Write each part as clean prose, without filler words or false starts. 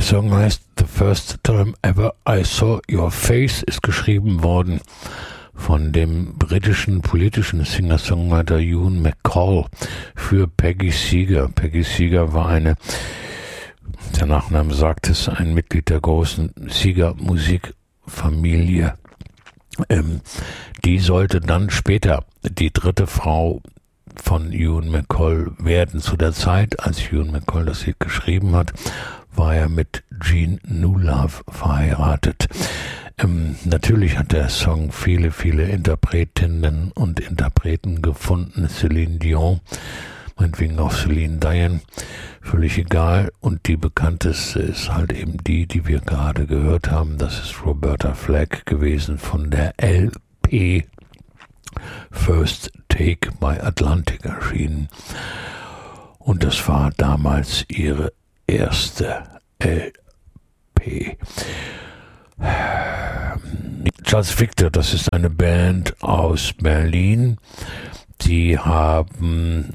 Song heißt The First Time Ever I Saw Your Face, ist geschrieben worden von dem britischen politischen Singer-Songwriter Ewan MacColl für Peggy Seeger. Peggy Seeger war der Nachname sagt es, ein Mitglied der großen Seeger-Musikfamilie. Die sollte dann später die dritte Frau von Ewan MacColl werden. Zu der Zeit, als Ewan MacColl das Lied geschrieben hat, war er mit Jean Newlove verheiratet. Natürlich hat der Song viele, viele Interpretinnen und Interpreten gefunden. Celine Dion, meinetwegen auch Celine Dion, völlig egal. Und die bekannteste ist halt eben die wir gerade gehört haben. Das ist Roberta Flack gewesen von der LP First Take by Atlantic erschienen. Und das war damals ihre erste LP. Charles Victor, das ist eine Band aus Berlin. Sie haben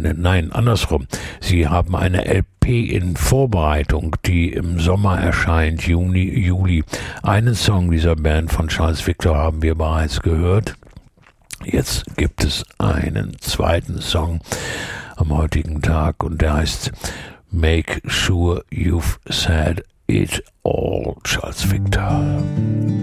Sie haben eine LP in Vorbereitung, die im Sommer erscheint, Juli. Einen Song dieser Band von Charles Victor haben wir bereits gehört. Jetzt gibt es einen zweiten Song am heutigen Tag und der heißt Make Sure You've Said It All, Charles Victor.